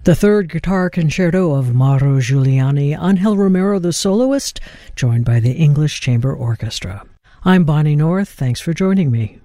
The third guitar concerto of Mauro Giuliani, Angel Romero the soloist, joined by the English Chamber Orchestra. I'm Bonnie North. Thanks for joining me.